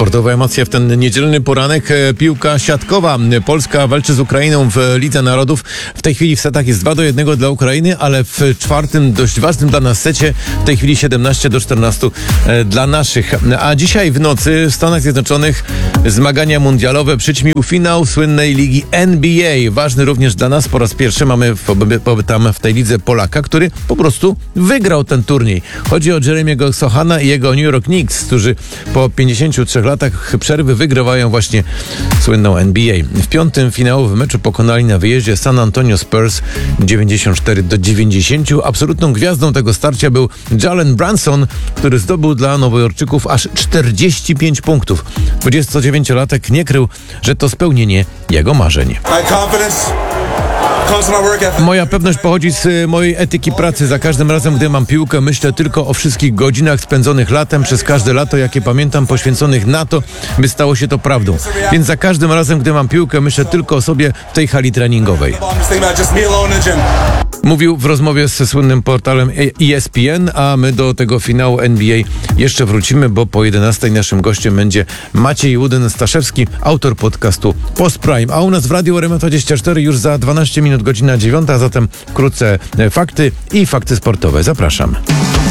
Sportowa emocja w ten niedzielny poranek. Piłka siatkowa. Polska walczy z Ukrainą w Lidze Narodów. W tej chwili w setach jest 2-1 dla Ukrainy, ale w czwartym, dość ważnym dla nas secie, w tej chwili 17-14 dla naszych. A dzisiaj w nocy w Stanach Zjednoczonych zmagania mundialowe przyćmił finał słynnej ligi NBA. Ważny również dla nas. Po raz pierwszy mamy tam w tej lidze Polaka, który po prostu wygrał ten turniej. Chodzi o Jeremiego Sochana i jego New York Knicks, którzy po 53 latach przerwy wygrywają właśnie słynną NBA. W piątym finałowym meczu pokonali na wyjeździe San Antonio Spurs 94-90. Absolutną gwiazdą tego starcia był Jalen Brunson, który zdobył dla Nowojorczyków aż 45 punktów. 29-latek nie krył, że to spełnienie jego marzeń. Moja pewność pochodzi z mojej etyki pracy. Za każdym razem, gdy mam piłkę, myślę tylko o wszystkich godzinach spędzonych latem, przez każde lato, jakie pamiętam, poświęconych na to, by stało się to prawdą. Więc za każdym razem, gdy mam piłkę, myślę tylko o sobie w tej hali treningowej. Mówił w rozmowie ze słynnym portalem ESPN, a my do tego finału NBA jeszcze wrócimy, bo po 11 naszym gościem będzie Maciej Łudyn-Staszewski, autor podcastu Post Prime. A u nas w Radiu RMF24 już za 12 minut, godzina 9, a zatem wkrótce fakty i fakty sportowe. Zapraszam.